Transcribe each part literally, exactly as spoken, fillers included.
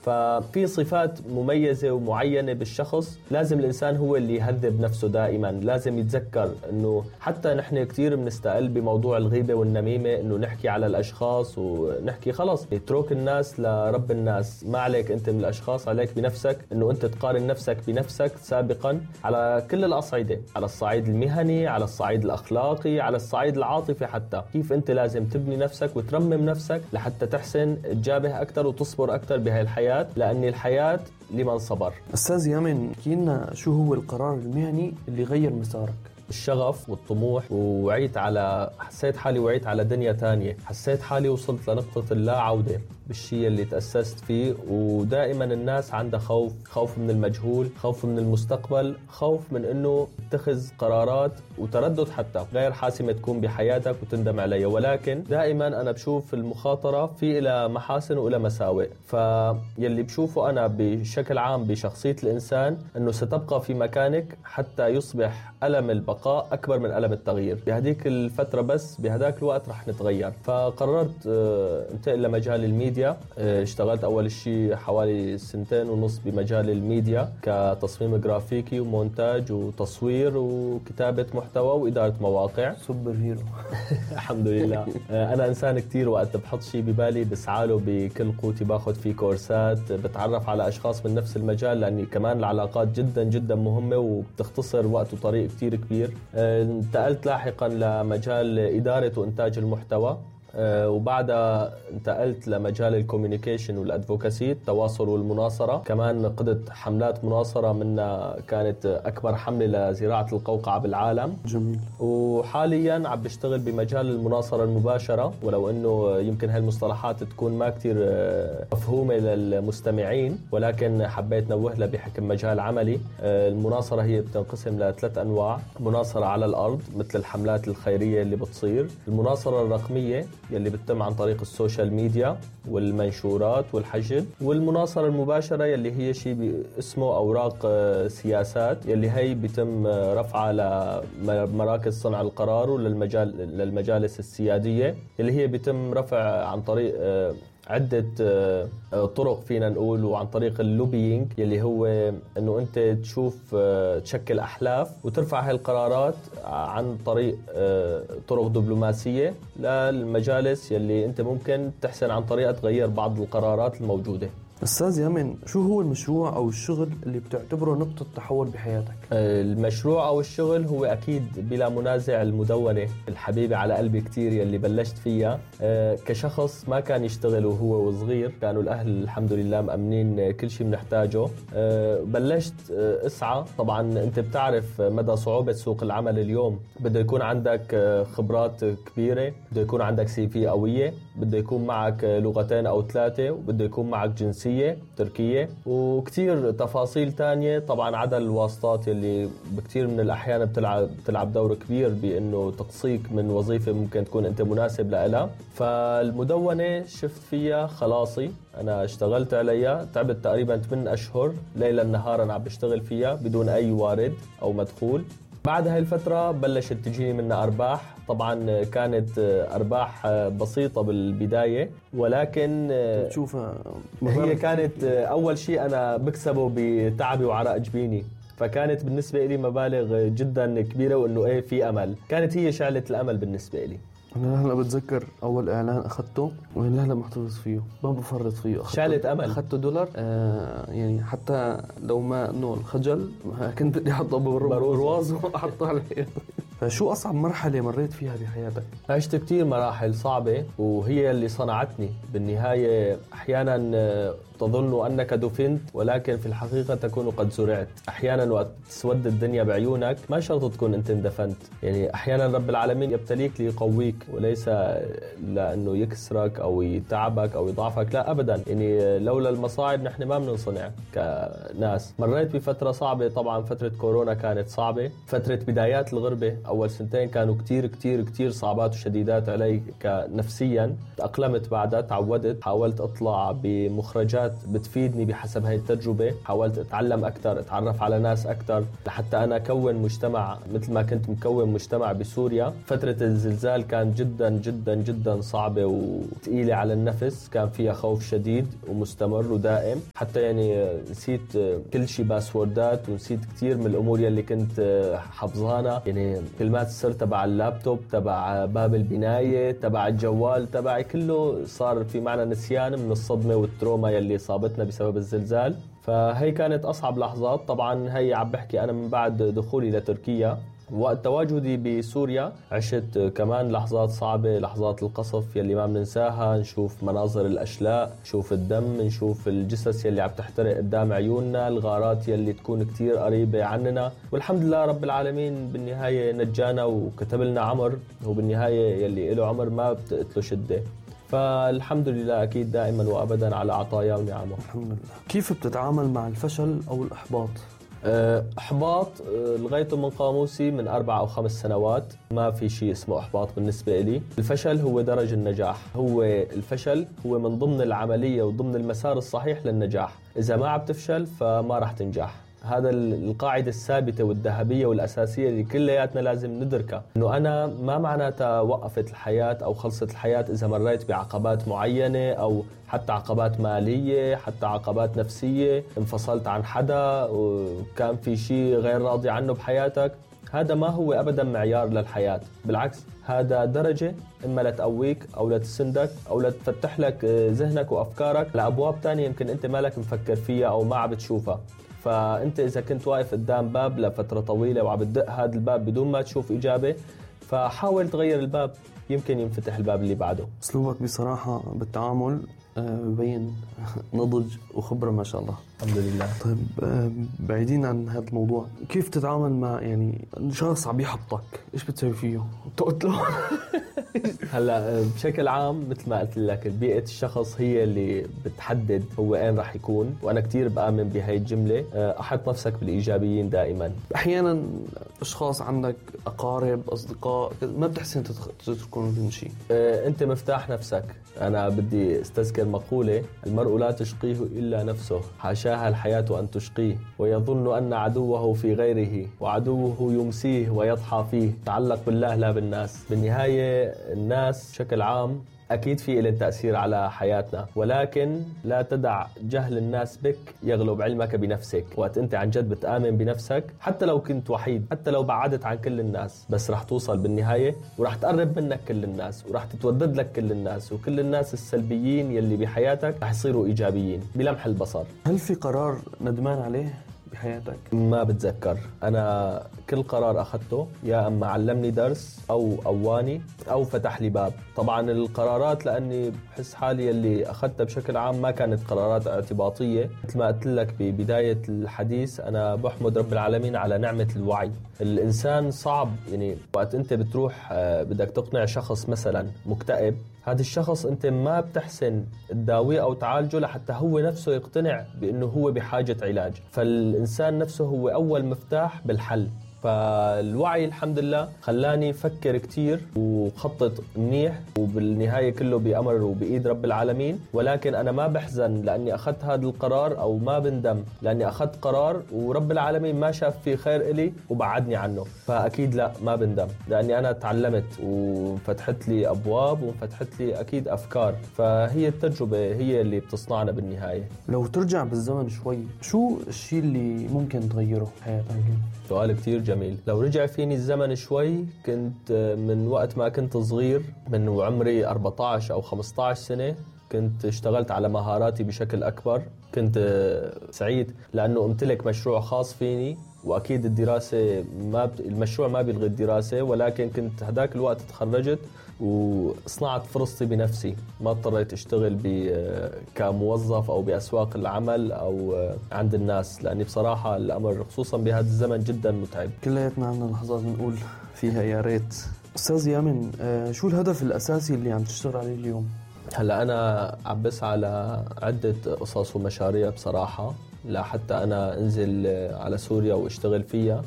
ففي صفات مميزة ومعينة بالشخص لازم الإنسان هو اللي يهذب نفسه دائما. لازم يتذكر أنه حتى نحن كتير بنستقل بموضوع الغيبة والنميمة، أنه نحكي على الأشخاص ونحكي خلاص اترك الناس لرب الناس، ما عليك أنت من الأشخاص، عليك بنفسك أنه أنت تقارن نفسك بنفسك سابقا على كل الأصعدة، على الصعيد المهني، على الصعيد الأخلاقي، على الصعيد العاطفي حتى. كيف أنت لازم تبني نفسك وترمم نفسك لحتى تحسن تجابه أكتر وتصبر أكتر بهاي الحياة، لأن الحياة لمن صبر. أستاذ يامن، كينا شو هو القرار المهني اللي غير مسارك؟ الشغف والطموح، ووعيت على حسيت حالي وعيت على دنيا تانية، حسيت حالي وصلت لنقطة اللا عودة بالشيء اللي تأسست فيه. ودائما الناس عندها خوف، خوف من المجهول، خوف من المستقبل، خوف من انه تتخذ قرارات وتردد حتى غير حاسمة تكون بحياتك وتندم عليها. ولكن دائما انا بشوف المخاطرة في إلى محاسن وإلى مساوئ. فيلي بشوفه انا بشكل عام بشخصية الانسان انه ستبقى في مكانك حتى يصبح ألم البقاء أكبر من ألم التغيير. بهديك الفترة بس بهداك الوقت رح نتغير. فقررت انتقل لمجال الميديا. اشتغلت أول شيء حوالي سنتين ونص بمجال الميديا كتصميم جرافيكي ومونتاج وتصوير وكتابة محتوى وإدارة مواقع. سوبر هيرو. الحمد لله. أنا إنسان كتير وقت بحط شيء ببالي بسعاله بكل قوتي، باخد فيه كورسات، بتعرف على أشخاص من نفس المجال، لأني كمان العلاقات جدا جدا مهمة وبتختصر وقت وطريق كتير كبير. انتقلت لاحقا لمجال إدارة وإنتاج المحتوى، وبعدها انتقلت لمجال الكوميونيكيشن والادفوكاسي، التواصل والمناصرة. كمان قدت حملات مناصرة، منها كانت أكبر حملة لزراعة القوقعة بالعالم. جميل. وحاليا عم بشتغل بمجال المناصرة المباشرة، ولو أنه يمكن هالمصطلحات تكون ما كتير مفهومة للمستمعين، ولكن حبيت نوه لها بحكم مجال عملي. المناصرة هي بتنقسم لثلاث أنواع: مناصرة على الأرض مثل الحملات الخيرية اللي بتصير، المناصرة الرقمية يلي بتتم عن طريق السوشيال ميديا والمنشورات والحشد، والمناصرة المباشرة يلي هي شيء اسمه أوراق سياسات، يلي هي بيتم رفعها لمراكز صنع القرار وللمجال للمجالس السيادية، يلي هي بيتم رفع عن طريق عدة طرق فينا نقول، وعن طريق اللوبينج يلي هو انه انت تشوف تشكل احلاف وترفع هاي القرارات عن طريق طرق دبلوماسية للمجالس يلي انت ممكن تحسن عن طريقة تغير بعض القرارات الموجودة. أستاذ يامن، شو هو المشروع أو الشغل اللي بتعتبره نقطة تحول بحياتك؟ المشروع أو الشغل هو أكيد بلا منازع المدونة الحبيبة على قلبي كتير يلي بلشت فيها. كشخص ما كان يشتغل وهو وصغير، كانوا الأهل الحمد لله مأمنين كل شيء بنحتاجه. بلشت أسعى. طبعا أنت بتعرف مدى صعوبة سوق العمل اليوم، بده يكون عندك خبرات كبيرة، بده يكون عندك سي في قوية، بده يكون معك لغتين أو ثلاثة، وبده يكون معك جنسية تركية، وكتير تفاصيل تانية. طبعا عدا الواسطات اللي بكتير من الأحيان بتلعب, بتلعب دور كبير بأنه تقصيك من وظيفة ممكن تكون أنت مناسب لها. فالمدونة شفت فيها خلاصي، أنا اشتغلت عليها، تعبت تقريبا ثمانية أشهر ليلا نهارا عم بشتغل فيها بدون أي وارد أو مدخول. بعد هاي الفترة بلشت تجيني منها أرباح. طبعا كانت أرباح بسيطة بالبداية، ولكن تشوفها هي كانت أول شيء أنا بكسبه بتعبي وعرق جبيني، فكانت بالنسبة لي مبالغ جدا كبيرة، وإنه إيه في أمل. كانت هي شعلة الأمل بالنسبة لي. أنا هلا بتذكر أول إعلان أخذته وأنا هلا محتفظ فيه، ما بفرط فيه. شعلة أمل. أخذته دولار. آه يعني حتى لو ما إنه الخجل كنت بدي أحطه برواز وأحطه عليه. فشو أصعب مرحلة مريت فيها بحياتك؟ عشت كتير مراحل صعبة، وهي اللي صنعتني بالنهاية. أحيانا تظن أنك دفنت، ولكن في الحقيقة تكون قد زرعت. أحيانا وقت تسود الدنيا بعيونك ما شرط تكون أنت اندفنت. يعني أحيانا رب العالمين يبتليك ليقويك، وليس لأنه يكسرك أو يتعبك أو يضعفك، لا أبدا. يعني لولا المصاعب نحن ما بننصنع كناس. مريت بفترة صعبة، طبعا فترة كورونا كانت صعبة، فترة بدايات الغربة أول سنتين كانوا كتير كتير كتير صعبات وشديدات علي كنفسيا. تأقلمت بعدها، تعودت، حاولت أطلع بمخرجات بتفيدني بحسب هاي التجربة، حاولت أتعلم أكتر، أتعرف على ناس أكتر لحتى أنا أكون مجتمع مثل ما كنت مكون مجتمع بسوريا. فترة الزلزال كانت جدا جدا جدا صعبة وثقيلة على النفس، كان فيها خوف شديد ومستمر ودائم، حتى يعني نسيت كل شيء باسوردات ونسيت كتير من الأمور يلي كنت حفظانا، يعني كلمات السر تبع اللابتوب، تبع باب البناية، تبع الجوال تبعي، كله صار في معنا نسيان من الصدمة والتروما يلي صابتنا بسبب الزلزال. فهي كانت أصعب لحظات. طبعا هي عم بحكي أنا من بعد دخولي لتركيا. وقت تواجدي بسوريا عشت كمان لحظات صعبة، لحظات القصف يلي ما بننساها، نشوف مناظر الأشلاء، نشوف الدم، نشوف الجثث يلي عم تحترق قدام عيوننا، الغارات يلي تكون كتير قريبة عننا. والحمد لله رب العالمين بالنهاية نجانا وكتب لنا عمر، وبالنهاية يلي له عمر ما بتقتله شدة. فالحمد لله أكيد دائما وأبدا على عطاياه ونعمه. الحمد لله. كيف بتتعامل مع الفشل أو الإحباط؟ إحباط لغايته من قاموسي من أربع أو خمس سنوات، ما في شيء اسمه إحباط بالنسبة لي. الفشل هو درج النجاح، هو الفشل هو من ضمن العملية وضمن المسار الصحيح للنجاح. إذا ما عم تفشل فما رح تنجح. هذا القاعدة الثابتة والذهبية والأساسية اللي كلياتنا لازم ندركها، إنه أنا ما معناتها وقفت الحياة أو خلصت الحياة إذا مريت بعقبات معينة، أو حتى عقبات مالية، حتى عقبات نفسية، انفصلت عن حدا وكان في شيء غير راضي عنه بحياتك. هذا ما هو أبدا معيار للحياة، بالعكس هذا درجة إما لتقويك أو لتسندك أو لتفتح لك ذهنك وأفكارك لأبواب تانية يمكن أنت مالك مفكر فيها أو ما عم بتشوفها. فأنت إذا كنت واقف قدام باب لفترة طويلة وعم بتدق هذا الباب بدون ما تشوف إجابة، فحاول تغير الباب، يمكن ينفتح الباب اللي بعده. أسلوبك بصراحة بالتعامل ببين نضج وخبرة ما شاء الله. الحمد لله. طيب بعيدين عن هذا الموضوع، كيف تتعامل مع يعني شخص عم يحبطك؟ إيش بتسوي فيه؟ تقتله؟ هلا بشكل عام مثل ما قلت لك، بيئة الشخص هي اللي بتحدد هو أين راح يكون، وأنا كتير بآمن بهاي الجملة. أحط نفسك بالإيجابيين دائما. أحيانا أشخاص عندك أقارب أصدقاء ما بتحسن تتركون تمشي. أنت مفتاح نفسك. أنا بدي استذكر مقولة: المرء لا تشقيه إلا نفسه، حاشاها الحياة أن تشقيه، ويظن أن عدوه في غيره، وعدوه يمسيه ويضحى فيه. تعلق بالله لا بالناس. بالنهاية الناس بشكل عام أكيد في لهم تأثير على حياتنا، ولكن لا تدع جهل الناس بك يغلب علمك بنفسك. وقت أنت عن جد بتآمن بنفسك، حتى لو كنت وحيد، حتى لو بعدت عن كل الناس، بس رح توصل بالنهاية ورح تقرب منك كل الناس، ورح تتودد لك كل الناس، وكل الناس السلبيين يلي بحياتك رح يصيروا إيجابيين بلمح البصر. هل في قرار ندمان عليه بحياتك؟ ما بتذكر. أنا كل قرار أخذته يا أما علمني درس أو قواني أو فتح لي باب. طبعا القرارات لأني بحس حالي اللي أخذتها بشكل عام ما كانت قرارات اعتباطية. مثل ما قلت لك ببداية الحديث، أنا بحمد رب العالمين على نعمة الوعي. الإنسان صعب يعني وقت أنت بتروح بدك تقنع شخص مثلا مكتئب، هذا الشخص أنت ما بتحسن تداويه أو تعالجه لحتى هو نفسه يقتنع بأنه هو بحاجة علاج. فالإنسان نفسه هو أول مفتاح بالحل. فالوعي الحمد لله خلاني أفكر كتير وخطط منيح، وبالنهاية كله بأمر وبإيد رب العالمين. ولكن أنا ما بحزن لأني أخذت هذا القرار، أو ما بندم لأني أخذت قرار ورب العالمين ما شاف فيه خير إلي وبعدني عنه. فأكيد لا، ما بندم، لأني أنا تعلمت وفتحت لي أبواب وفتحت لي أكيد أفكار. فهي التجربة هي اللي بتصنعنا بالنهاية. لو ترجع بالزمن شوي، شو الشيء اللي ممكن تغيره بحياتك؟ سؤال كتير جميل. لو رجع فيني الزمن شوي، كنت من وقت ما كنت صغير، من وعمري أربعة عشر أو خمسة عشر سنة، كنت اشتغلت على مهاراتي بشكل أكبر. كنت سعيد لأنه امتلك مشروع خاص فيني، وأكيد الدراسة ما ب... المشروع ما بيلغي الدراسة، ولكن كنت هداك الوقت تخرجت وصنعت فرصتي بنفسي. ما اضطريت اشتغل ب... كموظف أو بأسواق العمل أو عند الناس، لأني بصراحة الأمر خصوصا بهذا الزمن جدا متعب. كلياتنا عندنا لحظات نقول فيها يا ريت. أستاذ يامن، شو الهدف الأساسي اللي عم تشتغل عليه اليوم؟ هلا أنا عم بسعى على عدة قصص ومشاريع بصراحة، لحتى أنا أنزل على سوريا واشتغل فيها.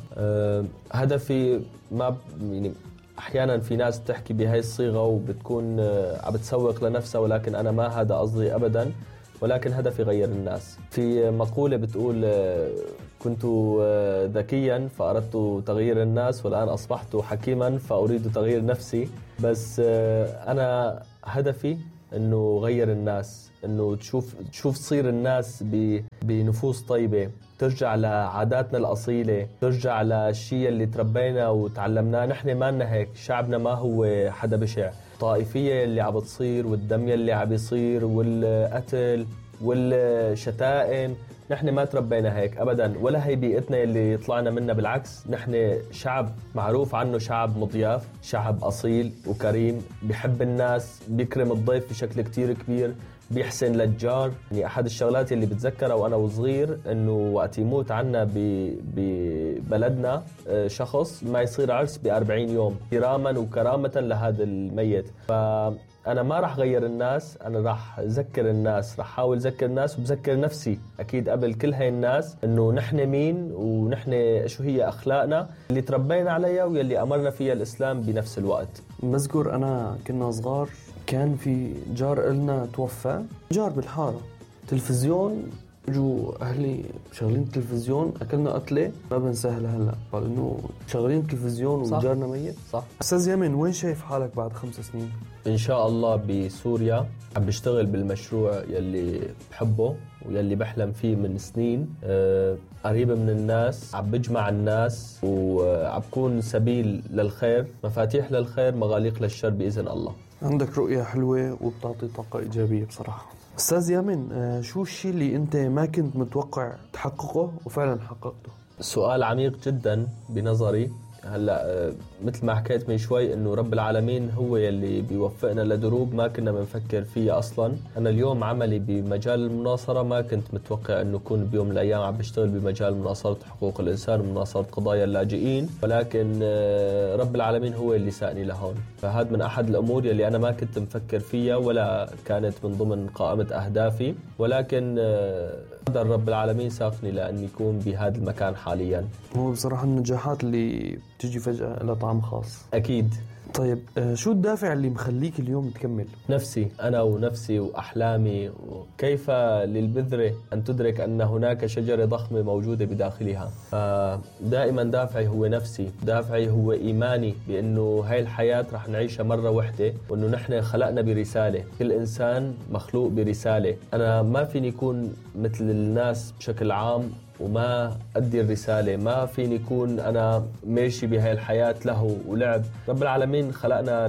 هدفي ما يعني أحيانا في ناس تحكي بهاي الصيغة وبتكون عم بتسوق لنفسها، ولكن أنا ما هذا قصدي أبدا، ولكن هدفي غير الناس. في مقولة بتقول كنت ذكيا فأردت تغيير الناس، والآن أصبحت حكيما فأريد تغيير نفسي. بس أنا هدفي إنه غير الناس، إنه تشوف تشوف تصير الناس بنفوس طيبة، ترجع لعاداتنا الأصيلة، ترجع للشيء اللي تربينا وتعلمناه. نحن ما لنا هيك، شعبنا ما هو حدا بشع. الطائفية اللي عم بتصير والدم اللي عم بيصير والقتل والشتائم، نحن ما تربينا هيك أبداً، ولا هي بيئتنا اللي طلعنا منها. بالعكس، نحن شعب معروف عنه شعب مضياف، شعب أصيل وكريم، بيحب الناس، بيكرم الضيف بشكل كتير كبير، بيحسن للجار. يعني أحد الشغلات اللي بتذكرها وأنا وصغير إنه وقت يموت عنا ببلدنا شخص ما يصير عرس بأربعين يوم كراما وكرامة لهذا الميت. فأنا ما راح غير الناس، أنا راح أذكر الناس، راح أحاول أذكر الناس وبذكر نفسي أكيد قبل كل هاي الناس إنه نحن مين ونحن شو هي أخلاقنا اللي تربينا عليها واللي أمرنا فيها الإسلام بنفس الوقت. بذكر أنا كنا صغار كان في جار إلنا توفى، جار بالحارة، تلفزيون، جو أهلي شغلين التلفزيون، أكلنا قتلة ما بنساها لهلا. قال إنه شغلين التلفزيون وجارنا ميت. صح. أستاذ يامن، وين شايف حالك بعد خمس سنين؟ إن شاء الله بسوريا، عم بشتغل بالمشروع يلي بحبه ويلي بحلم فيه من سنين، أه قريب من الناس، عم بجمع الناس وعم بكون سبيل للخير، مفاتيح للخير، مغاليق للشر بإذن الله. عندك رؤية حلوة وبتعطي طاقة إيجابية بصراحة. أستاذ يامن، شو الشيء اللي أنت ما كنت متوقع تحققه وفعلا حققته؟ سؤال عميق جدا بنظري. هلا مثل ما حكيت من شوي انه رب العالمين هو يلي بيوفقنا لدروب ما كنا بنفكر فيها اصلا. انا اليوم عملي بمجال المناصره ما كنت متوقع انه اكون بيوم من الايام عم بشتغل بمجال مناصره حقوق الانسان ومناصره قضايا اللاجئين، ولكن رب العالمين هو اللي ساقني لهون. فهذا من احد الامور يلي انا ما كنت مفكر فيها ولا كانت من ضمن قائمه اهدافي، ولكن قدر رب العالمين ساقني لاني اكون بهذا المكان حاليا. هو بصراحه النجاحات اللي تيجي فجأة لها طعم خاص. أكيد. طيب شو الدافع اللي مخليك اليوم تكمل؟ نفسي، أنا ونفسي وأحلامي. وكيف للبذرة أن تدرك أن هناك شجرة ضخمة موجودة بداخلها. فدائما دافعي هو نفسي، دافعي هو إيماني بأنه هاي الحياة رح نعيشها مرة واحدة، وأنه نحن خلقنا برسالة، كل إنسان مخلوق برسالة. أنا ما فيني يكون مثل الناس بشكل عام وما أدي الرسالة، ما فيني يكون أنا ماشي بهاي الحياة له ولعب. رب العالمين خلقنا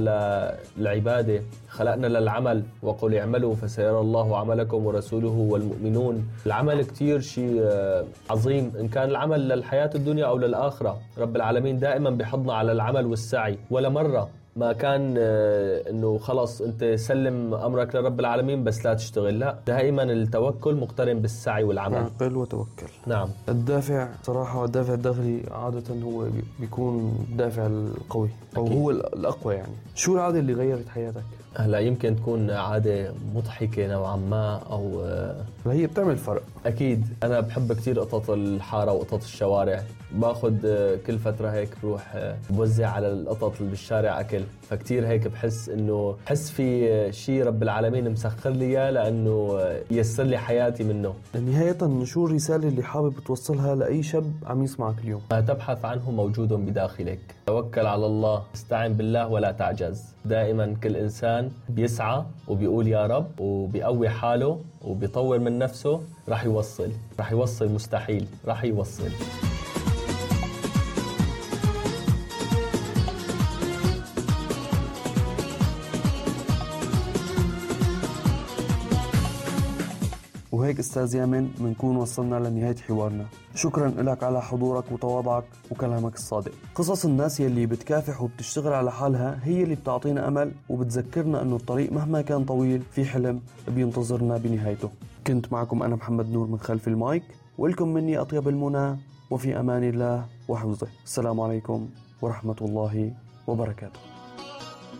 للعبادة، خلقنا للعمل، وقل اعملوا فسيرى الله عملكم ورسوله والمؤمنون. العمل كتير شيء عظيم، إن كان العمل للحياة الدنيا أو للآخرة. رب العالمين دائما بيحضنا على العمل والسعي، ولا مرة ما كان انه خلص انت سلم امرك لرب العالمين بس لا تشتغل. لا، دائما التوكل مقترن بالسعي والعمل. عقل وتوكل. نعم. الدافع صراحه، الدافع الداخلي عاده هو بيكون الدافع القوي او أكيد. هو الاقوى. يعني شو العاده اللي غيرت حياتك؟ هلا يمكن تكون عاده مضحكه نوعا ما، او هي بتعمل فرق. اكيد. انا بحب كتير قطط الحاره وقطط الشوارع، باخذ كل فتره هيك بروح بوزع على القطط اللي بالشارع اكل، فكتير هيك بحس انه بحس في شيء رب العالمين مسخر لي اياه لانه ييسر لي حياتي منه. نهايه، شو الرساله اللي حابب توصلها لاي شاب عم يسمعك اليوم؟ ما تبحث عنه موجود بداخلك، توكل على الله، استعن بالله ولا تعجز. دائما كل انسان بيسعى وبيقول يا رب وبيقوي حاله وبيطور من نفسه، راح يوصل، راح يوصل، مستحيل راح يوصل. وهيك أستاذ يامن بنكون وصلنا لنهاية حوارنا. شكرا لك على حضورك وتواضعك وكلامك الصادق. قصص الناس يلي بتكافح وبتشتغل على حالها هي اللي بتعطينا أمل وبتذكرنا أنه الطريق مهما كان طويل في حلم بينتظرنا بنهايته. كنت معكم أنا محمد نور من خلف المايك، ولكم مني أطيب المنى، وفي أمان الله وحفظه. السلام عليكم ورحمة الله وبركاته.